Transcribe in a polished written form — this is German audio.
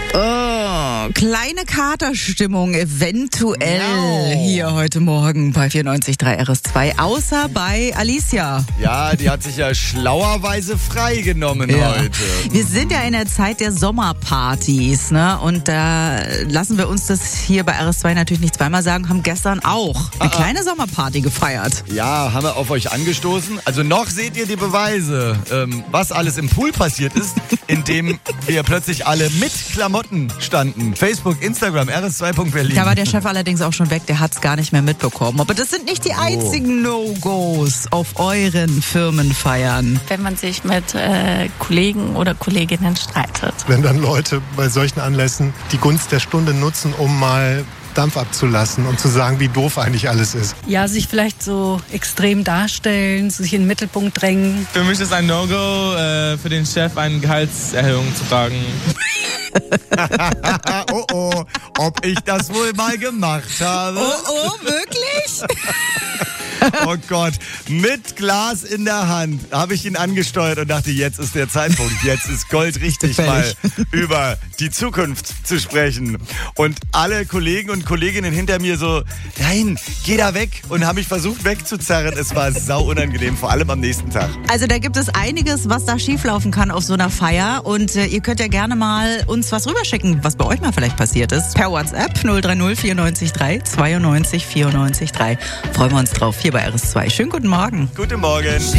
Oh, kleine Katerstimmung eventuell hier heute Morgen bei 94.3 RS2, außer bei Alicia. Ja, die hat sich ja schlauerweise freigenommen heute. Wir sind ja in der Zeit der Sommerpartys, ne? Und da lassen wir uns das hier bei RS2 natürlich nicht zweimal sagen, haben gestern auch eine kleine Sommerparty gefeiert. Ja, haben wir auf euch angestoßen. Also noch seht ihr die Beweise, was alles im Pool passiert ist, indem wir plötzlich alle mit Klamotten standen. Facebook, Instagram, RS2.Berlin. Da war der Chef allerdings auch schon weg, der hat es gar nicht mehr mitbekommen. Aber das sind nicht die einzigen No-Gos auf euren Firmenfeiern. Wenn man sich mit Kollegen oder Kolleginnen streitet. Wenn dann Leute bei solchen Anlässen die Gunst der Stunde nutzen, um mal Dampf abzulassen und zu sagen, wie doof eigentlich alles ist. Ja, sich vielleicht so extrem darstellen, sich in den Mittelpunkt drängen. Für mich ist ein No-Go, für den Chef eine Gehaltserhöhung zu tragen. Oh, ob ich das wohl mal gemacht habe? Oh, wirklich? Oh Gott, mit Glas in der Hand habe ich ihn angesteuert und dachte, jetzt ist der Zeitpunkt, jetzt ist Gold richtig, mal über die Zukunft zu sprechen. Und alle Kollegen und Kolleginnen hinter mir so, nein, geh da weg, und haben mich versucht wegzuzerren. Es war sau unangenehm, vor allem am nächsten Tag. Also da gibt es einiges, was da schieflaufen kann auf so einer Feier, und ihr könnt ja gerne mal uns was rüberschicken, was bei euch mal vielleicht passiert ist. Per WhatsApp 030 94 3 92 94 3. Freuen wir uns drauf hier bei RS2. Schönen guten Morgen. Guten Morgen.